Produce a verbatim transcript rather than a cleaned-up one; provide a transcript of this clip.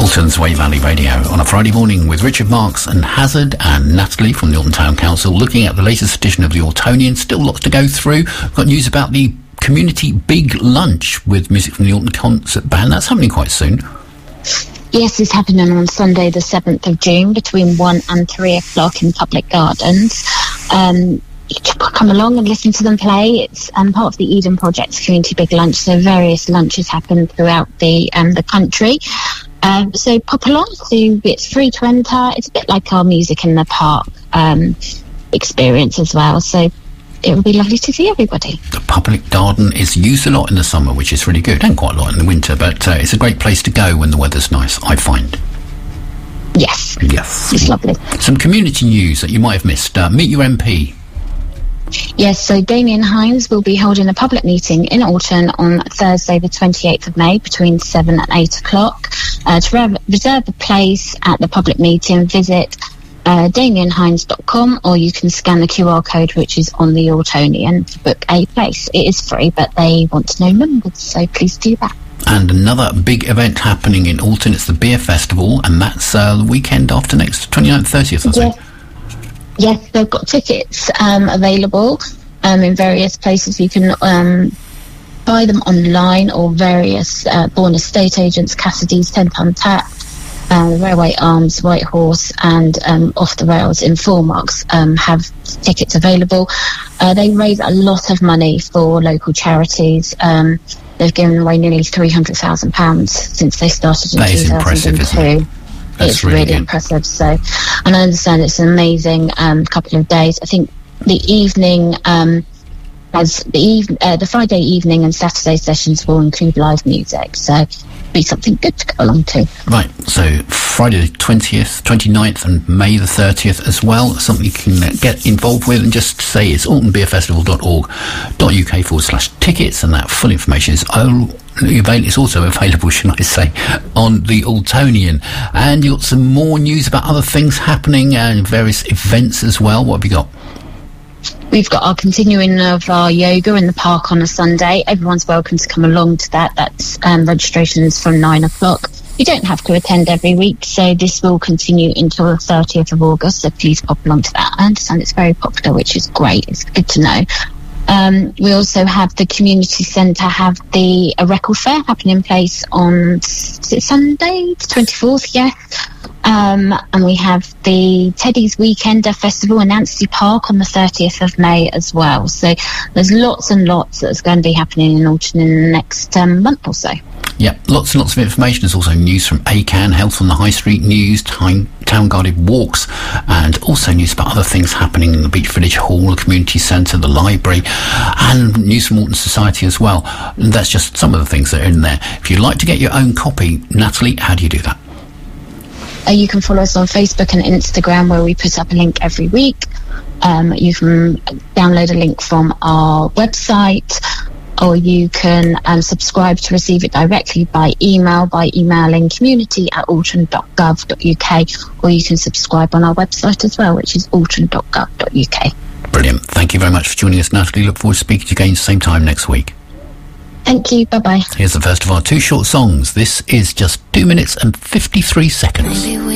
Alton's Way Valley Radio on a Friday morning with Richard Marks and Hazard and Natalie from the Alton Town Council, looking at the latest edition of the Altonian. Still lots to go through. We've got news about the community big lunch with music from the Alton Concert Band. That's happening quite soon. Yes, it's happening on Sunday the seventh of June between one and three o'clock in Public Gardens. Um, you can come along and listen to them play. It's um, part of the Eden Project's Community Big Lunch, so various lunches happen throughout the um, the country. Um, so pop along, so it's free to enter. It's a bit like our Music in the Park um, experience as well, so it would be lovely to see everybody. The Public Garden is used a lot in the summer, which is really good, and quite a lot in the winter, but uh, it's a great place to go when the weather's nice, I find. Yes. Yes. It's lovely. Some community news that you might have missed. Uh, meet your M P. Yes, so Damien Hines will be holding a public meeting in Alton on Thursday the twenty-eighth of May between seven and eight o'clock. Uh, to re- reserve a place at the public meeting, visit uh, damien hines dot com, or you can scan the Q R code which is on the Altonian to book a place. It is free, but they want to know numbers, so please do that. And another big event happening in Alton, it's the Beer Festival, and that's uh, the weekend after next, twenty-ninth, thirtieth, I think. Yes. Yes, they've got tickets um, available um, in various places. You can um, buy them online, or various uh, Bourne estate agents, Cassidy's, ten pound Tap, uh, Railway Arms, White Horse, and um, Off the Rails in Foremarks um, have tickets available. Uh, they raise a lot of money for local charities. Um, they've given away nearly three hundred thousand pounds since they started in that two is thousand two. impressive, isn't it? That's it's really, really impressive. So, and I understand it's an amazing um, couple of days. I think the evening, um, as the eve- uh, the Friday evening and Saturday sessions will include live music. So, it'll be something good to go along to. Right. So Friday the twentieth, twenty-ninth, and May the thirtieth as well. Something you can uh, get involved with, and just say it's alton beer festival dot org dot U K forward slash tickets, and that full information is all. It's also available, should I say, on the Altonian. And you've got some more news about other things happening and various events as well. What have you got? We've got our continuing of our yoga in the park on a Sunday. Everyone's welcome to come along to that. That's um, registrations from nine o'clock. You don't have to attend every week, so this will continue until the thirtieth of August, so please pop along to that. I understand it's very popular, which is great. It's good to know. Um, we also have the community centre have the a record fair happening in place on is it Sunday the twenty-fourth, yes. Um, and we have the Teddy's Weekender Festival in Anstey Park on the thirtieth of May as well. So there's lots and lots that's going to be happening in Alton in the next um, month or so. Yeah, lots and lots of information. There's also news from A C A N, Health on the High Street News, time, Town Guided Walks, and also news about other things happening in the Beach Village Hall, the community centre, the library, and news from Alton Society as well. And that's just some of the things that are in there. If you'd like to get your own copy, Natalie, how do you do that? Uh, you can follow us on Facebook and Instagram, where we put up a link every week. Um, you can download a link from our website, or you can um, subscribe to receive it directly by email by emailing community at alton dot gov dot U K, or you can subscribe on our website as well, which is alton dot gov dot U K. Brilliant. Thank you very much for joining us, Natalie. Look forward to speaking to you again same time next week. Thank you. Bye-bye. Here's the first of our two short songs. This is just two minutes and fifty-three seconds.